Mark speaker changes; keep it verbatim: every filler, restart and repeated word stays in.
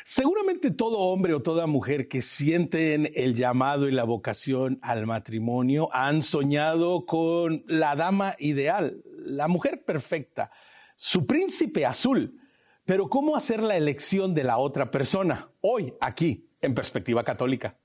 Speaker 1: Seguramente todo hombre o toda mujer que sienten el llamado y la vocación al matrimonio han soñado con la dama ideal, la mujer perfecta, su príncipe azul. Pero ¿cómo hacer la elección de la otra persona? Hoy, aquí, en Perspectiva Católica.